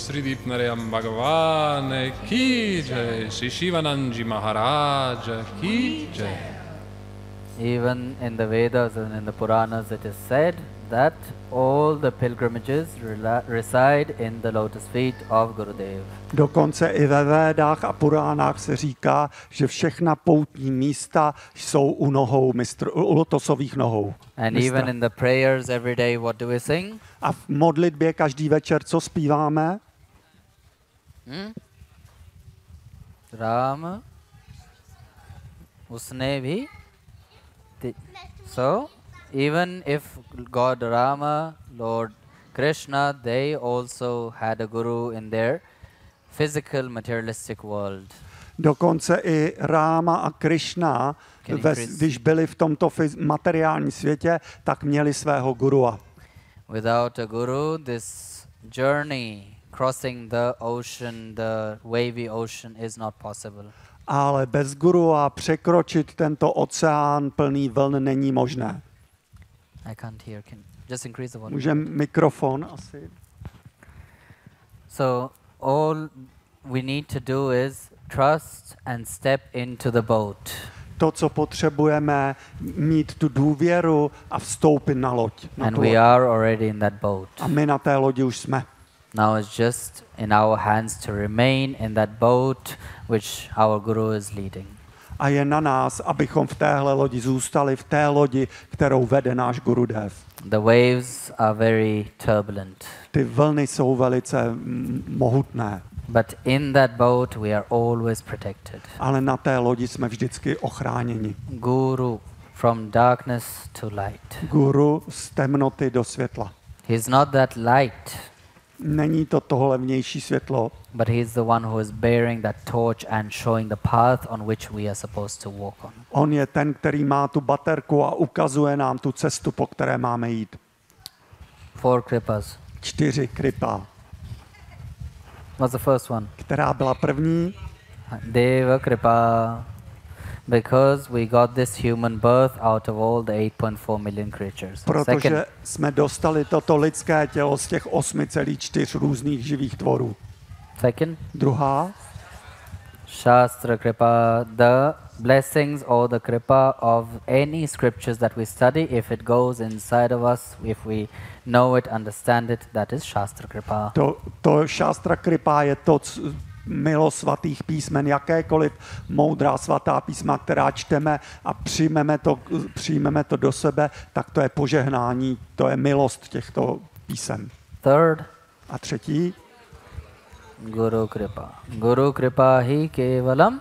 Sridip Narayam Bhagavan ki jai, Shri Shivananji Maharaj ki jai. Even in the Vedas and in the Puranas it is said that all the pilgrimages reside in the lotus feet of Gurudev. Dokonce i ve Védách a Puránách se říká, že všechna poutní místa jsou u lotosových nohou. And even in the prayers every day, what do we sing? A v modlitbě každý večer co zpíváme? Ram, usne bhi. So, even if God Rama, Lord Krishna, they also had a guru in their physical materialistic world. Dokonce i Ráma a Krishna, když byli v tomto materiálním světě, tak měli svého gurua. Without a guru, this journey crossing the ocean, the wavy ocean, is not possible. Ale bez gurua překročit tento oceán plný vln není možné. I can't hear. Can just increase the volume. Můžeme mikrofon asi. So all we need to do is trust and step into the boat. To, co potřebujeme, mít tu důvěru a vstoupit na loď. And we are already in that boat. A my na té lodi už jsme. Now it's just in our hands to remain in that boat which our guru is leading. A je na nás, abychom v téhle lodi zůstali, v té lodi, kterou vede náš Gurudev. The waves are very turbulent. Ty vlny jsou velice mohutné. But in that boat we are always protected. Ale na té lodi jsme vždycky ochráněni. Guru, from darkness to light. Guru z temnoty do světla. He's not that light. Není to tohle vnější světlo, but he is the one who is bearing that torch and showing the path on which we are supposed to walk on. On je ten, který má tu baterku a ukazuje nám tu cestu, po které máme jít. 4 kripas. 4 kripa. What's the first one? Která byla první? Deva kripa. Because we got this human birth out of all the 8.4 million creatures. Protože jsme dostali toto lidské tělo z těch 8,4 různých živých tvorů. Second. Druhá. Shastra kripa, the blessings or the kripa of any scriptures that we study, if it goes inside of us, if we know it, understand it, that is Shastra kripa. To Shastra kripa je to, milost svatých písmen, jakékoliv moudrá svatá písma, která čteme a přijmeme to do sebe, tak to je požehnání, to je milost těchto písem. Third. A třetí. Guru kripa. Guru kripa hi kevalam.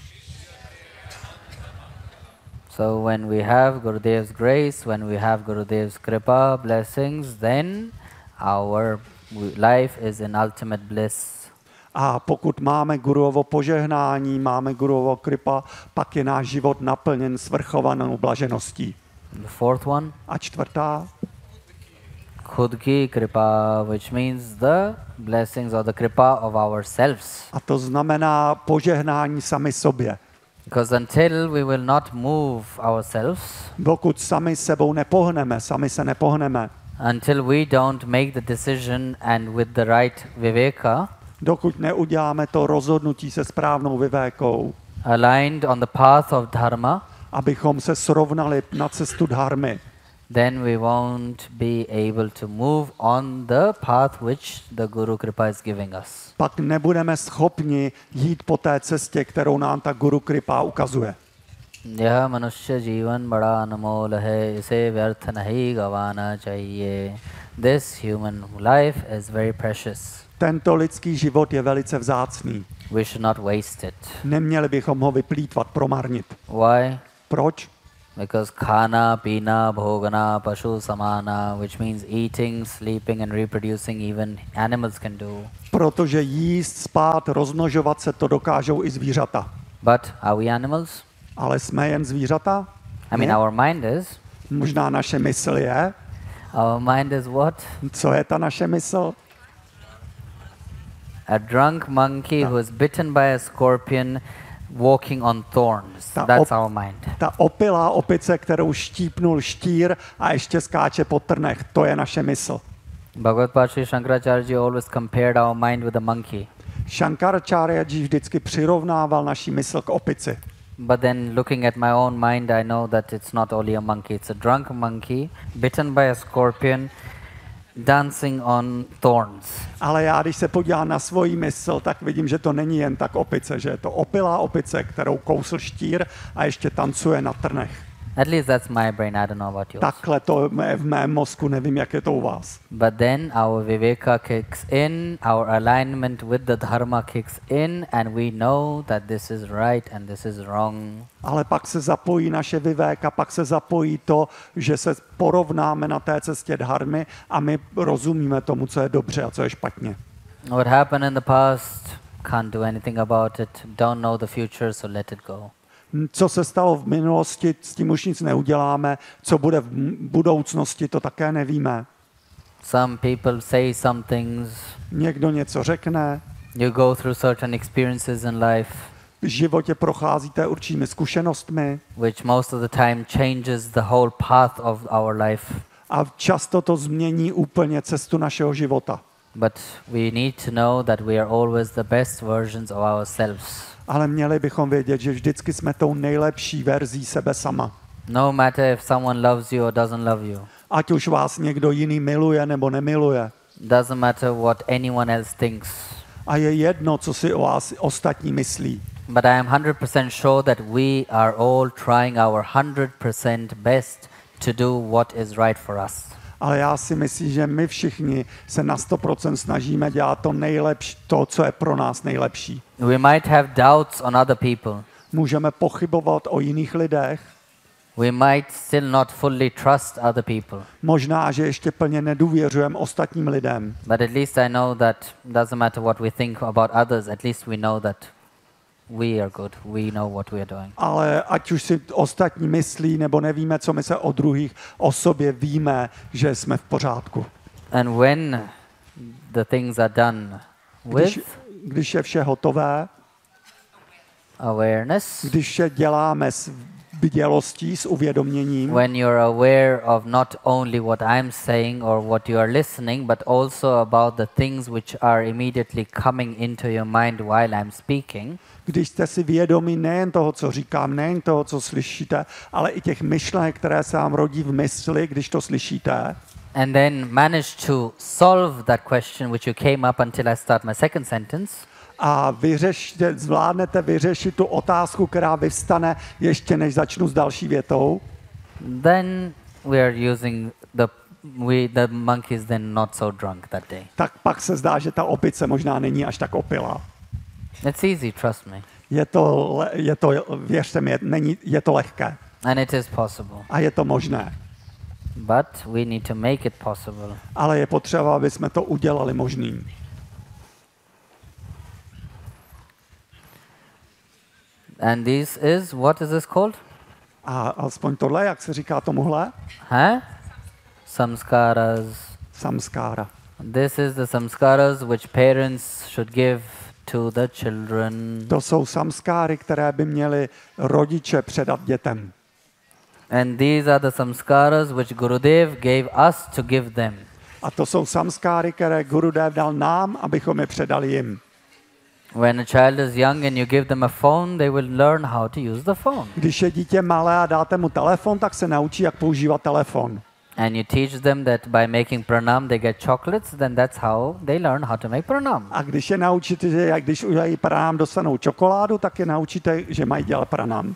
So when we have Gurudev's grace, when we have Gurudev's kripa, blessings, then our life is in ultimate bliss. A pokud máme Guruovo požehnání, máme Guruovo kripa, pak je náš život naplněn svrchovanou blažeností. The fourth one. A čtvrtá. Khud ki kripa, which means the blessings or the kripa of ourselves. A to znamená požehnání sami sobě. Because until we will not move ourselves, dokud sami sebou nepohneme, sami se nepohneme, until we don't make the decision and with the right viveka, dokud neuděláme to rozhodnutí se správnou vivékou, aligned on the path of dharma, abychom se srovnali na cestu dharmy, then we won't be able to move on the path which the Guru Kripa is giving us. Pak nebudeme schopni jít po té cestě, kterou nám ta Guru Kripa ukazuje. यह मनुष्य जीवन बड़ा अनमोल है, इसे व्यर्थ नहीं गंवाना चाहिए. This human life is very precious. Tento lidský život je velice vzácný. We should not waste it. Neměli bychom ho vyplýtvat, promarnit. Why? Proč? Because khana, pina, bhogana, pashu samana, which means eating, sleeping and reproducing, even animals can do. Protože jíst, spát, rozmnožovat se, to dokážou i zvířata. But are we animals? Ale jsme jen zvířata? I mean, our mind is. Možná naše mysl je. Our mind is what? Co je ta naše mysl? A drunk monkey who is bitten by a scorpion walking on thorns. That's our mind. Ta opilá opice, kterou štípnul štír a ještě skáče po trnech, to je naše mysl. Bhagavad Pacha Shankaracharya always compared our mind with a monkey. Shankaracharyaji vždycky přirovnával naši mysl k opici. But then looking at my own mind, I know that it's not only a monkey, it's a drunk monkey, bitten by a scorpion, dancing on thorns. Ale já, když se podívám na svoji mysl, tak vidím, že to není jen tak opice, že je to opilá opice, kterou kousl štír a ještě tancuje na trnech. At least that's my brain, I don't know about yours. Takhle to je v mém mozku, nevím, jak je to u vás. But then our viveka kicks in, our alignment with the dharma kicks in, and we know that this is right and this is wrong. Ale pak se zapojí naše vivéka, pak se zapojí to, že se porovnáme na té cestě dharmy a my rozumíme tomu, co je dobře a co je špatně. What happened in the past, can't do anything about it, don't know the future, so let it go. Co se stalo v minulosti, s tím už nic neuděláme. Co bude v budoucnosti, to také nevíme. Some people say some things. Někdo něco řekne. You go through certain experiences in life, V životě procházíte určitými zkušenostmi which most of the time changes the whole path of our life. a často to změní úplně cestu našeho života. But we need to know that we are always the best versions of ourselves. Ale měli bychom vědět, že vždycky jsme tou nejlepší verzí sebe sama. No matter if someone loves you or doesn't love you. Ať už vás někdo jiný miluje nebo nemiluje. Doesn't matter what anyone else thinks. A je jedno, co si o vás ostatní myslí. But I am 100% sure that we are all trying our 100% best to do what is right for us. Ale já si myslím, že my všichni se na 100% snažíme dělat to nejlepší, to, co je pro nás nejlepší. We might have doubts on other people. Můžeme pochybovat o jiných lidech. We might still not fully trust other people. Možná, že ještě plně nedůvěřujeme ostatním lidem. But at least I know that doesn't matter what we think about others, at least we know that we are good. We know what we are doing. Ale ať už si ostatní myslí, nebo nevíme, co my se o druhých, o sobě víme, že jsme v pořádku. And when the things are done with Když je vše hotové, awareness, když vše děláme s bdělostí, s uvědoměním, when you're aware of not only what I'm saying or what you are listening, but also about the things which are immediately coming into your mind while I'm speaking, když jste si vědomí nejen toho, co říkám, nejen toho, co slyšíte, ale i těch myšlenek, které se vám rodí v mysli, když to slyšíte, and then manage to solve that question which you came up until I start my second sentence, a zvládnete vyřešit tu otázku, která vyvstane ještě než začnu s další větou, then we are using the monkey is then not so drunk that day. tak pak se zdá, že ta opice možná není až tak opilá. It's easy, trust me. Věřte mi, je to lehké And it is possible. a je to možné. But we need to make it possible. Ale je potřeba, aby jsme to udělali možným. And this is, what is this called? A alespoň tohle, jak se říká tomuhle? Huh? Samskaras. Samskára. This is the samskaras which parents should give to the children. To jsou samskáry, které by měli rodiče předat dětem. And these are the samskaras which Gurudev gave us to give them. A to jsou samskáry, které Gurudev dal nám, abychom je předali jim. When a child is young and you give them a phone, they will learn how to use the phone. Když je dítě malé a dáte mu telefon, tak se naučí, jak používat telefon. And you teach them that by making pranam they get chocolates, then that's how they learn how to make pranam. A když je naučíte, že když udělají pranam, dostanou čokoládu, tak je naučíte, že mají dělat pranam.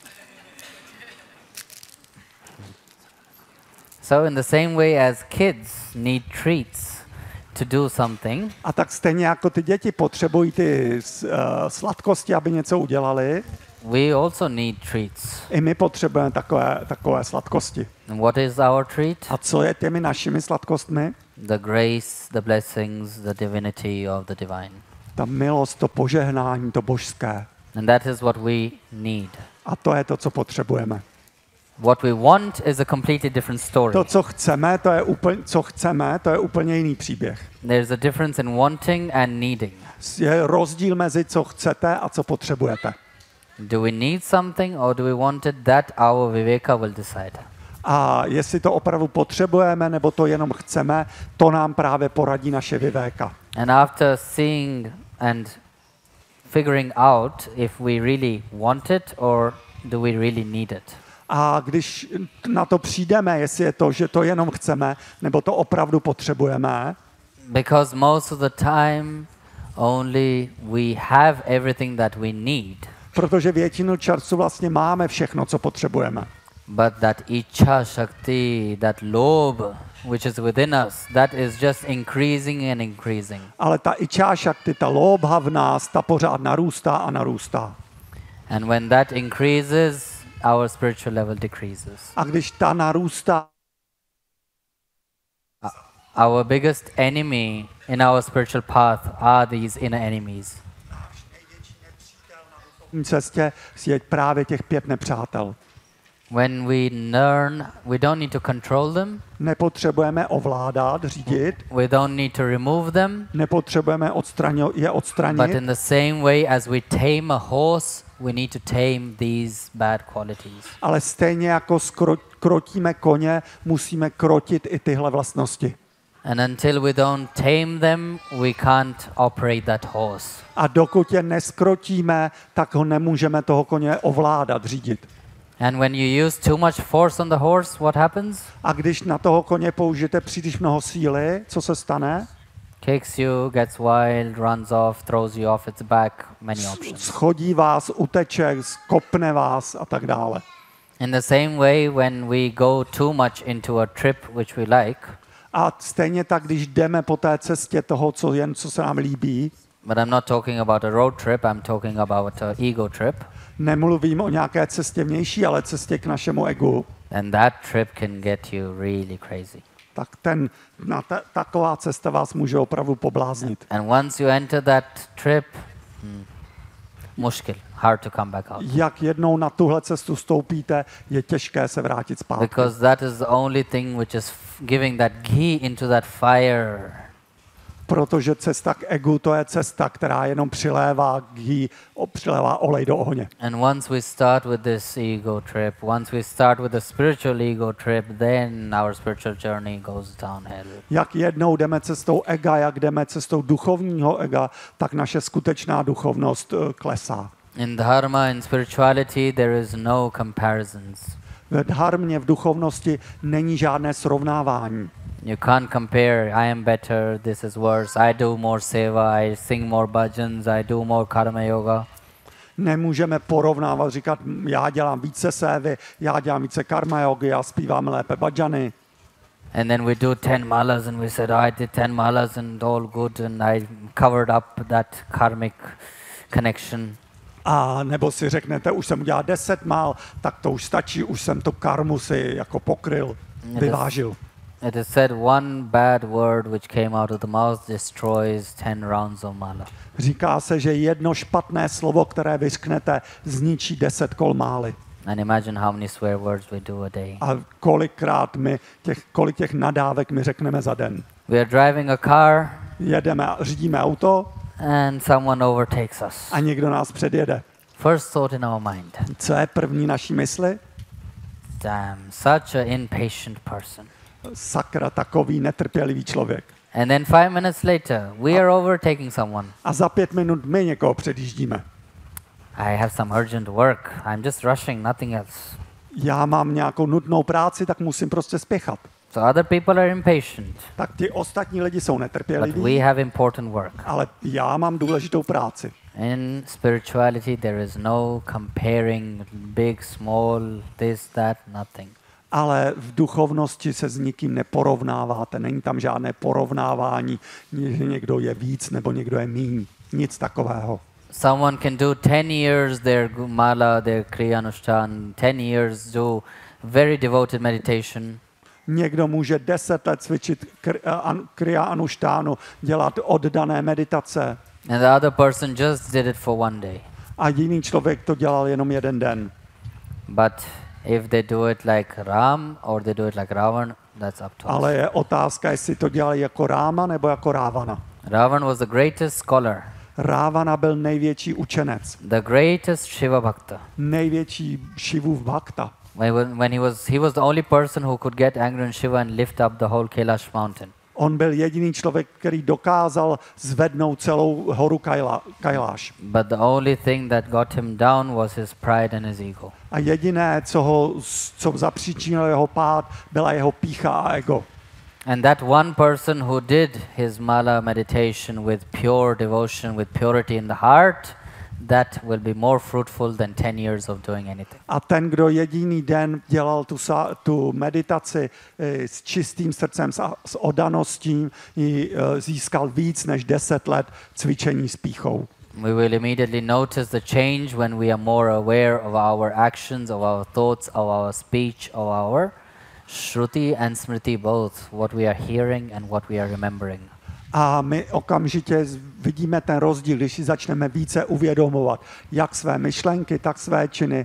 So in the same way as kids need treats to do something, A tak stejně jako ty děti potřebují ty sladkosti, aby něco udělali, we also need treats. i my potřebujeme takové sladkosti. And what is our treat? A co je těmi našimi sladkostmi? The grace, the blessings, the divinity of the divine. Ta milost, to požehnání, to božské. And that is what we need. A to je to, co potřebujeme. What we want is a completely different story. To, co chceme, to je úplně jiný příběh. There's a difference in wanting and needing. Je rozdíl mezi co chcete a co potřebujete. Do we need something or do we want it? That our viveka will decide. A jestli to opravdu potřebujeme, nebo to jenom chceme, to nám právě poradí naše vivéka. And after seeing and figuring out if we really want it or do we really need it. A když na to přijdeme, jestli je to, že to jenom chceme, nebo to opravdu potřebujeme, Because most of the time only we have everything that we need, protože většinu času vlastně máme všechno, co potřebujeme. but that Ichha Shakti, that lobh which is within us, that is just increasing and increasing. Ale ta ičá šakti, ta lóbha v nás, ta pořád narůstá a narůstá. And when that increases, our spiritual level decreases. A když ta narůstá, Our biggest enemy in our spiritual path are these inner enemies. v cestě je právě těch 5 nepřátel. When we learn, we don't need to control them, Nepotřebujeme ovládat, řídit, we don't need to remove them, nepotřebujeme je but odstranit, in the same way as we tame a horse, we need to tame these bad qualities. ale stejně jako krotíme koně, musíme krotit i tyhle vlastnosti. And until we don't tame them, we can't operate that horse. A dokud je neskrotíme, tak ho nemůžeme toho koně ovládat, řídit. And when you use too much force on the horse, what happens? A když na toho koně použijete příliš mnoho síly, co se stane? Kicks you, gets wild, runs off, throws you off its back, many options. Schodí vás, uteče, skopne vás a tak dále. In the same way, when we go too much into a trip which we like, A stejně tak, když jdeme po té cestě toho, co se nám líbí, but I'm not talking about a road trip, I'm talking about an ego trip, nemluvím o nějaké cestě vnější, ale cestě k našemu egu, then that trip can get you really crazy. tak taková cesta vás může opravdu pobláznit. And once you enter that trip, mushkil, hard to come back out. Jak jednou na tuhle cestu stoupíte, je těžké se vrátit zpátky. Because that is the only thing which is giving that ghee into that fire. Protože cesta k egu, to je cesta, která jenom přilévá olej do ohně. And once we start with this ego trip, once we start with the spiritual ego trip, then our spiritual journey goes downhill. Jak jednou jdeme cestou ega, jak jdeme cestou duchovního ega, tak naše skutečná duchovnost klesá. In dharma, in spirituality, there is no comparisons. V dharmě, v duchovnosti není žádné srovnávání. You can't compare, I am better, this is worse, I do more seva, I sing more bhajans, I do more karma yoga. Nemůžeme porovnávat, říkat, já dělám více sévy, já dělám více karma jogy, já zpívám lépe bhajany. And then we do 10 malas and we said, I did 10 malas and all good and I covered up that karmic connection. A nebo si řeknete, už jsem udělal 10 mál, tak to už stačí, už jsem tu karmu si jako pokryl, vyvážil. It is said one bad word which came out of the mouth destroys 10 rounds of mala. Říká se, že jedno špatné slovo, které vyřknete, zničí 10 kol mály. And imagine how many swear words we do a day. A kolik těch nadávek my řekneme za den. We are driving a car Řídíme auto and someone overtakes us. a někdo nás předjede. First thought in our mind, Co je první naší mysli? damn, such an impatient person. Sakra, takový netrpělivý člověk. And then 5 minutes later, we are overtaking someone. A za 5 minut my někoho předjíždíme. I have some urgent work. I'm just rushing, nothing else. Já mám nějakou nutnou práci, tak musím prostě spěchat. So other people are impatient, Tak ti ostatní lidi jsou but netrpěliví, we have important work. ale já mám důležitou práci. In spirituality, there is no comparing big, small, this, that, nothing. Ale v duchovnosti se s nikým neporovnáváte. Není tam žádné porovnávání, že někdo je víc nebo někdo je míň. Nic takového. Someone can do 10 years their mala, their kriya anushtan, 10 years do very devoted meditation. Někdo může 10 let cvičit kriya anuštánu, dělat oddané meditace. And the other person just did it for one day. A jiný člověk to dělal jenom jeden den. But if they do it like Ram or they do it like Ravan, that's up to us. Ale je otázka, jestli to dělali jako Ráma nebo jako Rávana. Ravan was the greatest scholar, Rávana byl největší učenec, the greatest Shiva Bhakta. největší Šivův bhakta. When he was the only person who could get angry on Shiva and lift up the whole Kailash mountain. On byl jediný člověk, který dokázal zvednout celou horu Kailash. But the only thing that got him down was his pride and his ego. A jediné, co zapříčinilo jeho pád, byla jeho pýcha a ego. And that one person who did his mala meditation with pure devotion, with purity in the heart, that will be more fruitful than 10 years of doing anything. A ten, kdo jediný den dělal tu meditaci s čistým srdcem, s oddaností, získal víc než 10 let cvičení s pýchou. We will immediately notice the change when we are more aware of our actions, of our thoughts, of our speech, of our Shruti and Smriti both, what we are hearing and what we are remembering. A my okamžitě vidíme ten rozdíl, když si začneme více uvědomovat, jak své myšlenky, tak své činy,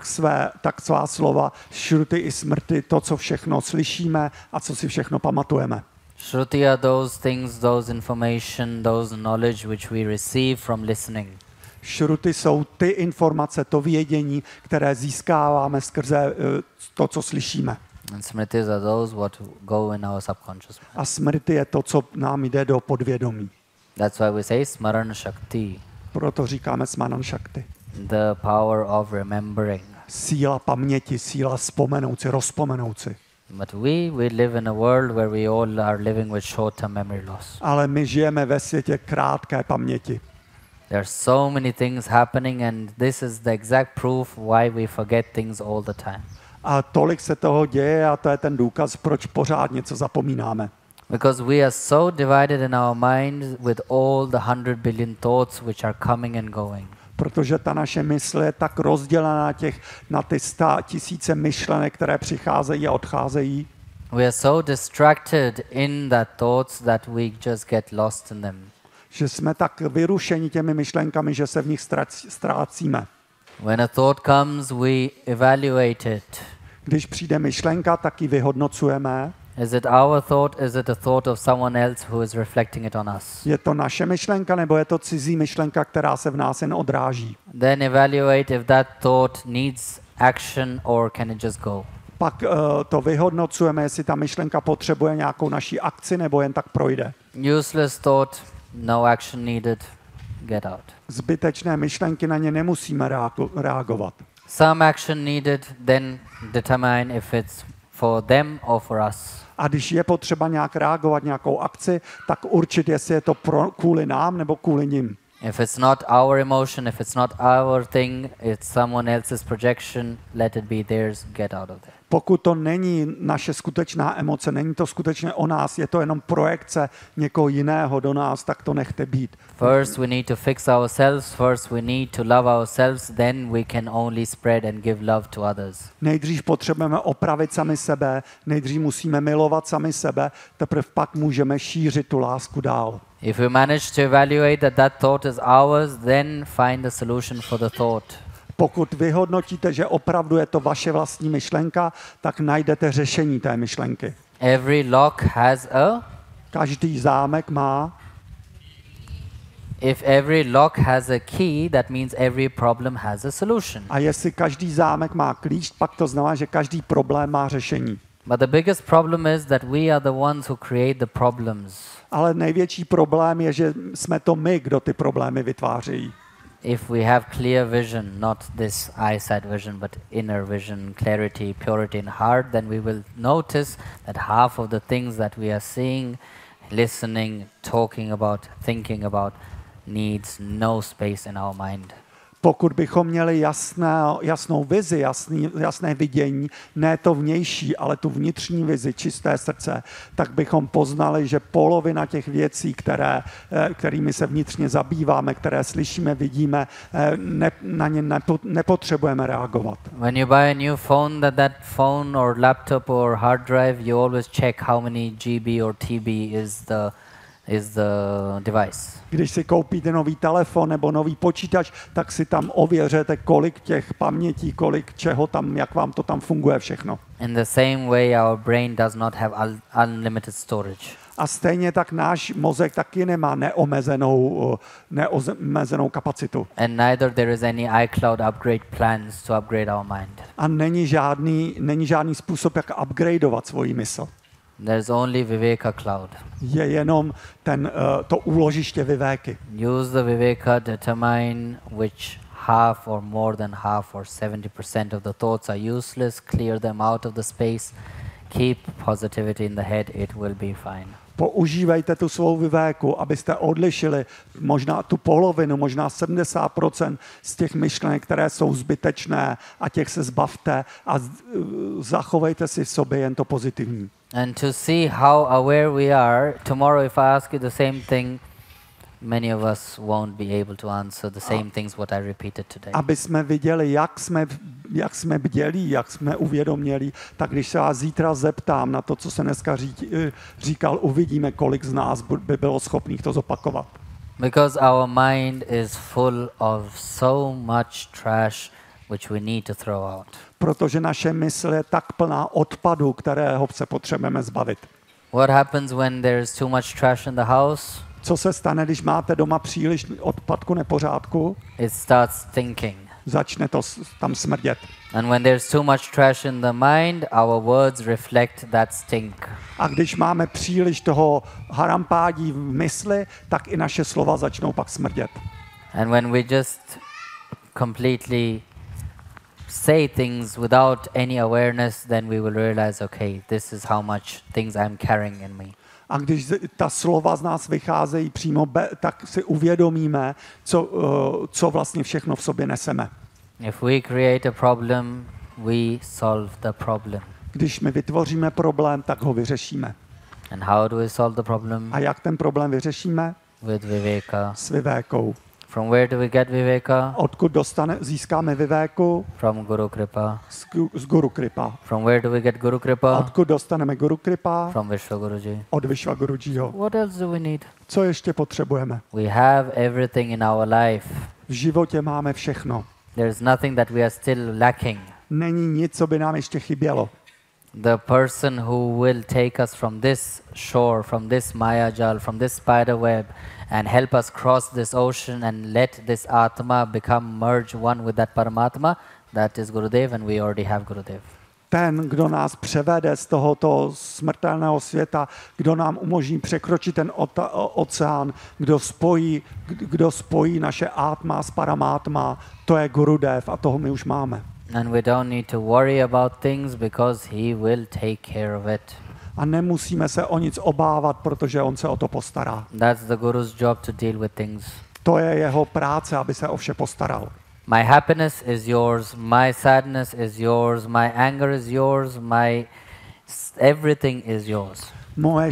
tak svá slova, Shruti i Smrti, to, co všechno slyšíme a co si všechno pamatujeme. Shruti are those things, those information, those knowledge which we receive from listening. Shruti jsou ty informace, to vědění, které získáváme skrze to, co slyšíme. And smritis are those what go in our subconscious mind. A smrti je to, co nám jde do podvědomí. That's why we say smaran shakti, Proto říkáme smaran shakti. the power of remembering. Síla paměti, síla vzpomenout si, rozpomenout si. But we live in a world where we all are living with short-term memory loss. Ale my žijeme ve světě krátké paměti. There are so many things happening, and this is the exact proof why we forget things all the time. A tolik se toho děje a to je ten důkaz, proč pořád něco zapomínáme. Because we are so divided in our mind with all the 100 billion thoughts which are coming and going. Protože ta naše mysl je tak rozdělená na ty 100 000 myšlenek, které přicházejí a odcházejí. We are so distracted in that thoughts that we just get lost in them. Že jsme tak vyrušeni těmi myšlenkami, že se v nich ztrácíme. When a thought comes, we evaluate it. Když přijde myšlenka, tak ji vyhodnocujeme. Is it our thought? Is it a thought of someone else who is reflecting it on us? Je to naše myšlenka, nebo je to cizí myšlenka, která se v nás jen odráží? Then evaluate if that thought needs action or can it just go. Pak to vyhodnocujeme, jestli ta myšlenka potřebuje nějakou naší akci, nebo jen tak projde. Useless thought, no action needed, get out. Zbytečné myšlenky, na ně nemusíme reagovat. Some action needed, then determine if it's for them or for us. A když je potřeba nějak reagovat, nějakou akci, tak určit, jestli je to kvůli nám nebo kvůli nim. If it's not our emotion, if it's not our thing, it's someone else's projection, let it be theirs, get out of there. Pokud to není naše skutečná emoce, není to skutečně o nás, je to jenom projekce někoho jiného do nás, tak to nechte být. First we need to fix ourselves, first we need to love ourselves, then we can only spread and give love to others. Nejdřív potřebujeme opravit sami sebe, nejdřív musíme milovat sami sebe, teprve pak můžeme šířit tu lásku dál. If we manage to evaluate that that thought is ours, then find a solution for the thought. Pokud vyhodnotíte, že opravdu je to vaše vlastní myšlenka, tak najdete řešení té myšlenky. Every lock has a... Každý zámek má. If every lock has a key, that means every problem has a solution. A jestli každý zámek má klíč, pak to znamená, že každý problém má řešení. But the biggest problem is that we are the ones who create the problems. Ale největší problém je, že jsme to my, kdo ty problémy vytvářejí. If we have clear vision, not this eyesight vision, but inner vision, clarity, purity in heart, then we will notice that half of the things that we are seeing, listening, talking about, thinking about, needs no space in our mind. Pokud bychom měli jasnou vizi, jasné vidění, ne to vnější, ale tu vnitřní vizi, čisté srdce, tak bychom poznali, že polovina těch věcí, kterými se vnitřně zabýváme, které slyšíme, vidíme, na ně nepotřebujeme reagovat. When you buy a new phone, that phone or laptop or hard drive, you always check how many GB or TB is the device. Když si koupíte nový telefon nebo nový počítač, tak si tam ověřete, kolik těch pamětí, kolik čeho tam, jak vám to tam funguje všechno. In the same way, our brain does not have unlimited storage. A stejně tak náš mozek taky nemá neomezenou kapacitu. And neither there is any iCloud upgrade plans to upgrade our mind. A není žádný způsob, jak upgradeovat svoji mysl. There's only Viveka cloud. Je jenom to úložiště vivéky. Use the Viveka, determine which half or more than half or 70% of the thoughts are useless, clear them out of the space, keep positivity in the head, it will be fine. Používejte tu svou vivéku, abyste odlišili možná tu polovinu, možná 70% z těch myšlenek, které jsou zbytečné, a těch se zbavte a zachovejte si v sobě jen to pozitivní. And to see how aware we are, tomorrow if I ask you the same thing, many of us won't be able to answer the same things what I repeated today. Aby jsme viděli, jak jsme bdělí, jak jsme uvědomělí, tak když se vás zítra zeptám na to, co se dneska říkal, uvidíme, kolik z nás by bylo schopných to zopakovat. Because our mind is full of so much trash which we need to throw out. Protože naše mysl je tak plná odpadu, kterého se potřebujeme zbavit. What happens when there's too much trash in the house? Co se stane, když máte doma příliš odpadku, nepořádku? It starts thinking. Začne to tam smrdět. And when there's too much trash in the mind, our words reflect that stink. A když máme příliš toho harampádí v mysli, tak i naše slova začnou pak smrdět. And when we just completely say things without any awareness, then we will realize, okay, this is how much things I'm carrying in me. A když ta slova z nás vycházejí přímo, tak si uvědomíme, co vlastně všechno v sobě neseme. If we create a problem, we solve the problem. Když my vytvoříme problém, tak ho vyřešíme. And how do we solve the problem? A jak ten problém vyřešíme? With Viveka. S vivékou. From where do we get Viveka? Odkud získáme vivéku? From Guru Kripa. Z Guru Kripa. From where do we get Guru Kripa? Odkud dostaneme Guru Kripa? From Vishwa Guruji. Od Vishwa Gurujiho. What else do we need? Co ještě potřebujeme? We have everything in our life. V životě máme všechno. There's nothing that we are still lacking. Není nic, co by nám ještě chybělo. The person who will take us from this shore, from this Mayajal, from this spider web, and help us cross this ocean and let this Atma become merge one with that Paramatma, that is Gurudev, and we already have Gurudev. Ten, kdo nás převede z tohoto smrtelného světa, kdo nám umožní překročit ten oceán, kdo spojí naše Atma s Paramátma, to je Gurudev a toho my už máme. And we don't need to worry about things because he will take care of it. A nemusíme se o nic obávat, protože on se o to postará. That's the Guru's job to deal with things. To je jeho práce, aby se o vše postaral. My happiness is yours, my sadness is yours, my anger is yours, everything is yours. Moje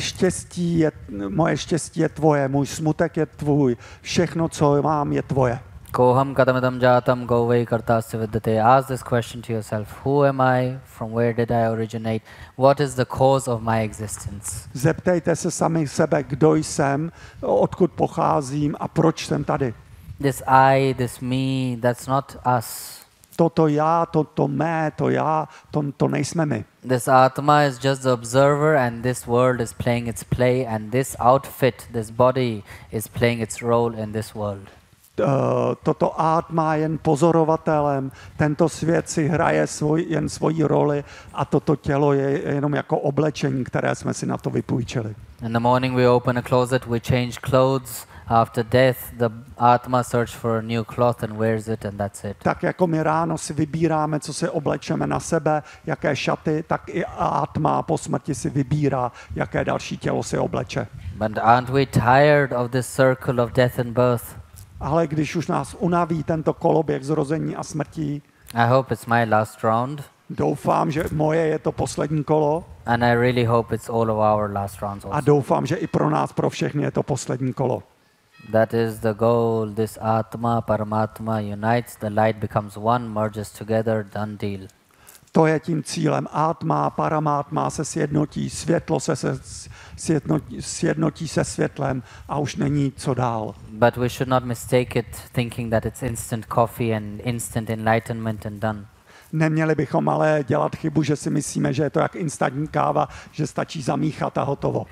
štěstí je tvoje, můj smutek je tvůj, všechno, co mám, je tvoje. Koham kadamidam jatam govai kartasya vidyate. Ask this question to yourself. Who am I? From where did I originate? What is the cause of my existence? Zeptejte se sami sebe, kdo jsem, odkud pocházím a proč jsem tady. This I, this me, that's not us. Toto já, to mé, to já, to nejsme my. This Atma is just the observer and this world is playing its play and this outfit, this body is playing its role in this world. Toto Atma je jen pozorovatelem, tento svět si hraje jen svoji roli a toto tělo je jenom jako oblečení, které jsme si na to vypůjčili. In the morning we open a closet, we change clothes. After death, the Atma search for a new cloth and wears it and that's it. Tak jako my ráno si vybíráme, co si oblečeme na sebe, jaké šaty, tak i Atma po smrti si vybírá, jaké další tělo si obleče. But aren't we tired of this circle of death and birth? Ale když už nás unaví tento koloběh zrození a smrtí, I hope it's my last round. Doufám, že moje je to poslední kolo. And I really hope it's all of our last rounds also. A doufám, že i pro nás, pro všechny je to poslední kolo. That is the goal. This Atma, Paramatma unites, the light becomes one, merges together, done deal. To je tím cílem. Atma, Paramátma se sjednotí, světlo se sjednotí se světlem a už není co dál. But we should not mistake it thinking that it's instant coffee and instant enlightenment and done. Neměli bychom ale dělat chybu, že si myslíme, že je to jak instantní káva, že stačí zamíchat a hotovo.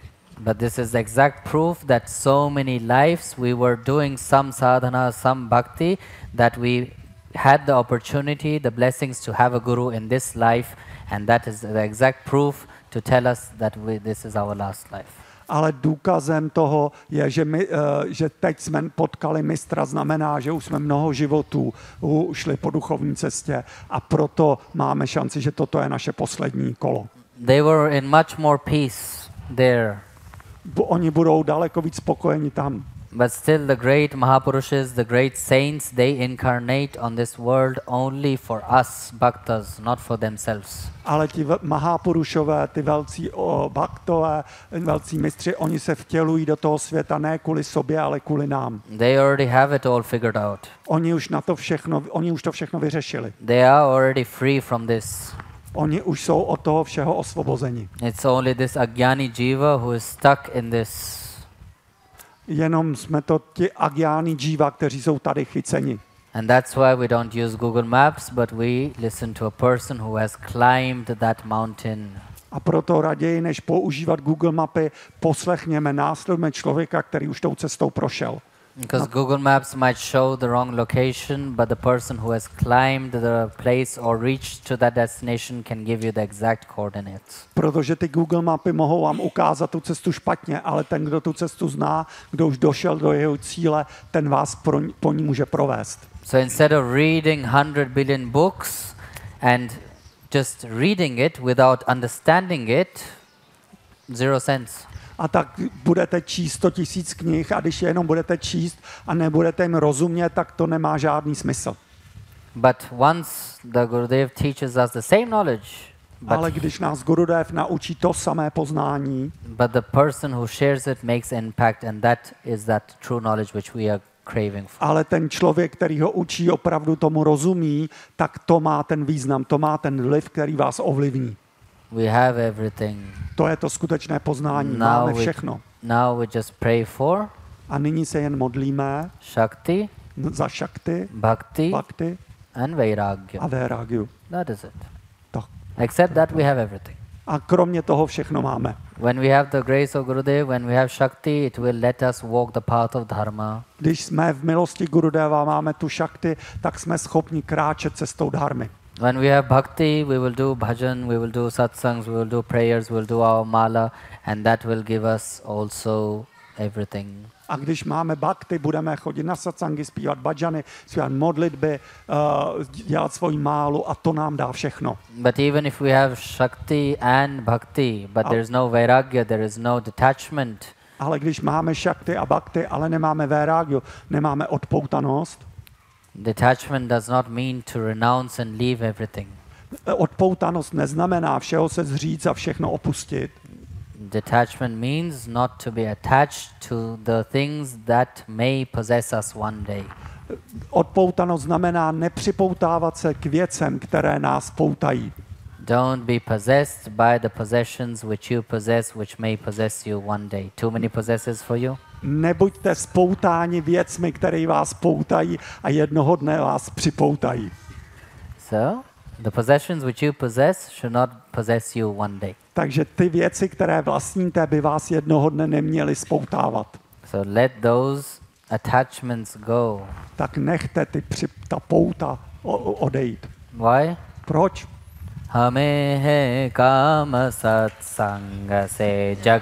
But this is the exact proof that so many lives we were doing some sadhana, some bhakti, that we had the opportunity, the blessings to have a guru in this life, and that is the exact proof to tell us that this is our last life. Ale důkazem toho je, že teď jsme potkali mistra, znamená, že už jsme mnoho životů šli po duchovní cestě a proto máme šanci, že toto je naše poslední kolo. They were in much more peace there. Oni budou daleko víc spokojeni tam. But still the great Mahapurushas, the great saints, they incarnate on this world only for us bhaktas, not for themselves. Ale ti Mahapurušové, ty velcí bhaktové, velcí mistři, oni se vtělují do toho světa ne kvůli sobě, ale kvůli nám. They already have it all figured out. Oni už to všechno vyřešili. They are already free from this. Oni už jsou od toho všeho osvobozeni. It's only this Agyani Jiva who is stuck in this. Jenom jsme to ti Agyani Jiva, kteří jsou tady chyceni. And that's why we don't use Google Maps, but we listen to a person who has climbed that mountain. A proto raději, než používat Google mapy, poslechněme, následujeme člověka, který už tou cestou prošel. Because Google Maps might show the wrong location, but the person who has climbed the place or reached to that destination can give you the exact coordinates. Protože ty Google mapy mohou vám ukázat tu cestu špatně, ale ten, kdo tu cestu zná, kdo už došel do jeho cíle, ten vás po ní může provést. So instead of reading 100 billion books and just reading it without understanding it, zero sense. A tak budete číst 100 000 knih a když jenom budete číst a nebudete jim rozumět, tak to nemá žádný smysl. But once the Gurudev teaches us the same knowledge, Ale když nás Gurudev naučí to samé poznání, but the person who shares it makes impact, and that is that true knowledge which we are craving for. ale ten člověk, který ho učí, opravdu tomu rozumí, tak to má ten význam, to má ten vliv, který vás ovlivní. We have everything. To je to skutečné poznání. Now Máme we- všechno. Now we just pray for A nyní se jen modlíme Shakti, za šakty, Bhakti, bhakti and Vairagya. a vairagyu. That is it. Tak. Except that we have everything. A kromě toho všechno máme. When we have the grace of Gurudev, when we have Shakti, it will let us walk the path of Dharma. Když jsme v milosti Gurudeva, máme tu šakty, tak jsme schopni kráčet cestou dharmy. When we have Bhakti, we will do bhajan, we will do satsangs, we will do prayers, we will do our mala, and that will give us also everything. A když máme bhakti, budeme chodit na satsangy, zpívat bhajany, zpívat modlitby, dělat svoji málu a to nám dá všechno. But even if we have Shakti and Bhakti, but there is no Vairagya, there is no detachment, Ale když máme šakty a bhakti, ale nemáme vairagyu, nemáme odpoutanost, detachment does not mean to renounce and leave everything. odpoutanost neznamená všeho se zříct a všechno opustit. Detachment means not to be attached to the things that may possess us one day. Odpoutanost znamená nepřipoutávat se k věcem, které nás poutají. Don't be possessed by the possessions which you possess, which may possess you one day. Too many possessors for you? Nebuďte spoutáni věcmi, které vás poutají a jednoho dne vás připoutají. So, the possessions which you possess should not possess you one day. Takže ty věci, které vlastníte, by vás jednoho dne neměly spoutávat. So let those attachments go. Tak nechte ta pouta odejít. Why? Proč? Hame hai kama satsanga se jag